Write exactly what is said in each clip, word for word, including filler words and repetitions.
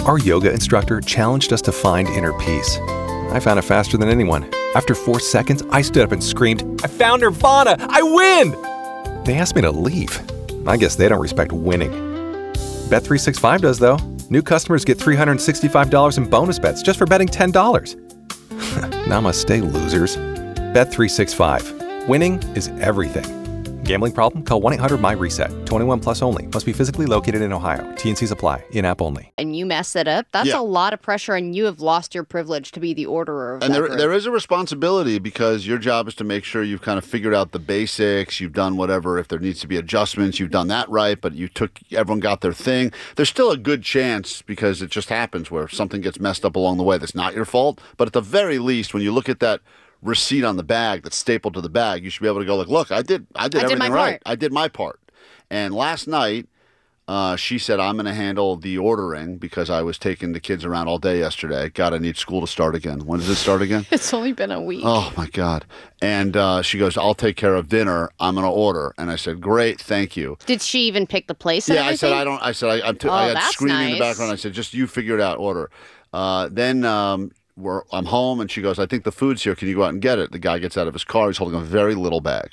Our yoga instructor challenged us to find inner peace. I found it faster than anyone. After four seconds, I stood up and screamed, "I found Nirvana! I win!" They asked me to leave. I guess they don't respect winning. Bet three sixty-five does, though. New customers get three hundred sixty-five dollars in bonus bets just for betting ten dollars. Namaste, losers. Bet three sixty-five. Winning is everything. Gambling problem? Call one eight hundred my reset. twenty-one plus only. Must be physically located in Ohio. T N Cs apply. In-app only. And you mess it up, that's Yeah. a lot of pressure, and you have lost your privilege to be the orderer of And that there, group. there is a responsibility because your job is to make sure you've kind of figured out the basics. You've done whatever. If there needs to be adjustments, you've done that right. But you took everyone got their thing. There's still a good chance because it just happens where something gets messed up along the way. That's not your fault. But at the very least, when you look at that receipt on the bag that's stapled to the bag, you should be able to go like, look, I did, I did I did everything my right. part. I did my part. And last night, uh, she said, I'm going to handle the ordering because I was taking the kids around all day yesterday. God, I need school to start again. When does it start again? It's only been a week. Oh, my God. And uh, she goes, I'll take care of dinner. I'm going to order. And I said, great, thank you. Did she even pick the place and Yeah, I said, everything? I don't, I said, I, I'm t- Oh, I had that's screaming in the nice. background. I said, just you figure it out, order. Uh, then um, we're, I'm home, and she goes, I think the food's here. Can you go out and get it? The guy gets out of his car. He's holding a very little bag.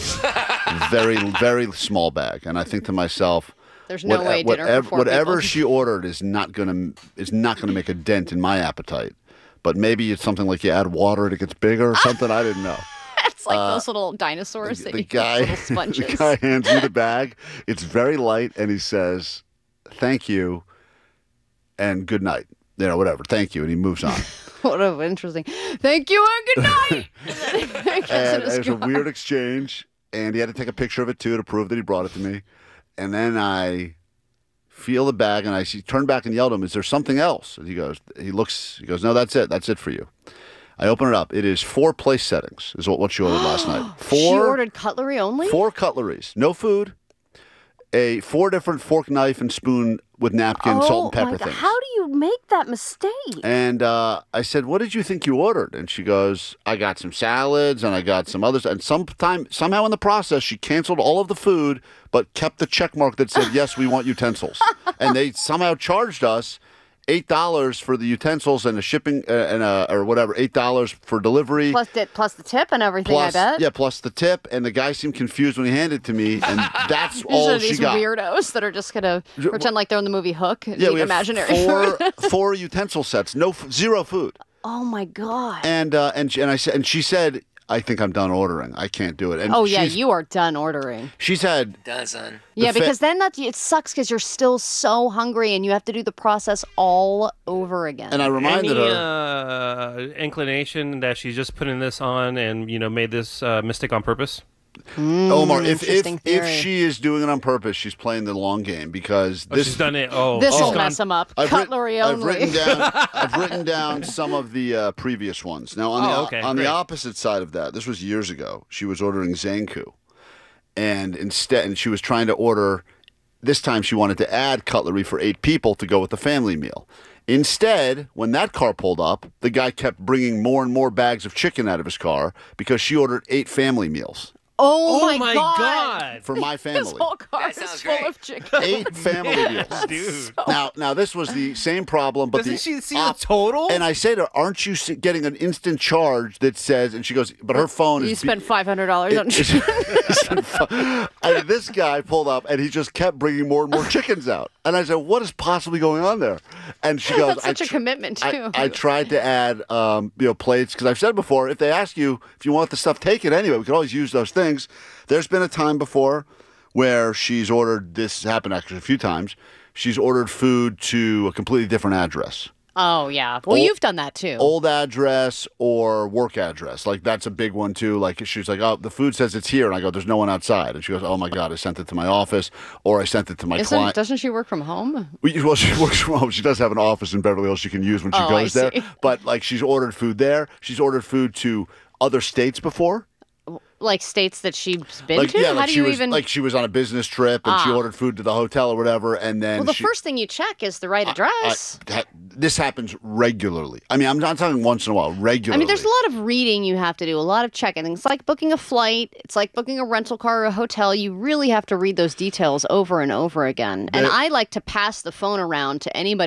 very, very small bag. And I think to myself, There's no what- way dinner whatever, for four whatever people. she ordered is not gonna is not gonna make a dent in my appetite. But maybe it's something like you add water and it gets bigger or something. I didn't know. It's like those little dinosaurs that The you guy, little sponges. the guy hands me the bag. It's very light, and he says, "Thank you, and good night." You know, whatever. Thank you, and he moves on. What a interesting. Thank you and good night. And then he gets in And his it was a car. weird exchange, and he had to take a picture of it too to prove that he brought it to me. And then I feel the bag, and I see, turn back and yell to him, "Is there something else?" And he goes, he looks, he goes, "No, that's it. That's it for you." I open it up. It is four place settings. Is what what she ordered last night. Four. She ordered cutlery only? Four cutleries, no food. A four different fork, knife, and spoon with napkin, salt and pepper Oh my God. things. How do you make that mistake? And uh, I said, "What did you think you ordered?" And she goes, "I got some salads and I got some others." And sometime, somehow in the process, she canceled all of the food, but kept the check mark that said, "Yes, we want utensils." And they somehow charged us eight dollars for the utensils and a shipping uh, and a, or whatever, eight dollars for delivery. Plus the, plus the tip and everything, Plus- I bet. yeah, plus the tip. And the guy seemed confused when he handed it to me, and that's These all are she these got. weirdos that are just going to pretend like they're in the movie Hook and Yeah, eat we have imaginary four food. four utensil sets, no f- zero food. Oh, my God. And uh, and she, and I said, and she said, "I think I'm done ordering. I can't do it." And Oh, yeah, she's, you are done ordering. she's had Dozen. Yeah, fa- because then that it sucks because you're still so hungry and you have to do the process all over again. and I reminded Any her. uh, inclination that she's just putting this on and you know made this uh, mistake on purpose? Omar, if if, interesting if theory. she is doing it on purpose, she's playing the long game because Oh, this she's done it. Oh, this she's will gone- mess them up. I've, writ- Cutlery I've only. written down I've written down some of the uh, previous ones. Now on the Oh, okay, on the great. opposite side of that, this was years ago. She was ordering Zanku, and instead, and she was trying to order. This time, she wanted to add cutlery for eight people to go with the family meal. Instead, when that car pulled up, the guy kept bringing more and more bags of chicken out of his car because she ordered eight family meals oh, Oh my, my God. God, for my This family. whole car That is sounds full great. of chicken. Eight family meals. dude. Now, now this was the same problem, but Doesn't the she see the op- total? And I say to her, "Aren't you se- getting an instant charge that says?" And she goes, "But her phone You is." spent five hundred dollars on It- it's- and this guy pulled up, and he just kept bringing more and more chickens out. And I said, "What is possibly going on there?" And she goes, That's such I a tr- commitment, I- too. I, tried to add, um, you know, plates because I've said before, if they ask you if you want the stuff, take it anyway. We could always use those things. There's been a time before where she's ordered. This happened actually a few times. She's ordered food to a completely different address. Oh, yeah. Well, Old- you've done that, too. Old address or work address. Like, that's a big one, too. Like, she's like, "Oh, the food says it's here." And I go, "There's no one outside." And she goes, "Oh, my God, I sent it to my office or I sent it to my Isn't, client." doesn't she work from home? Well, she works from home. She does have an office in Beverly Hills she can use when she Oh, I goes there. see. But, like, she's ordered food there. She's ordered food to other states before. Like states that she's been Like, to? yeah, How like do she you was even... like she was on a business trip and she Ah. ordered food to the hotel or whatever. And then well, the she, first thing you check is the right I- address. that- this happens regularly. I mean, I'm not talking once in a while. I Regularly. mean, there's a lot of reading you have to do, a lot of checking. It's like booking a flight. It's like booking a rental car or a hotel. You really have to read those details over and over again. And There- I like to pass the phone around to anybody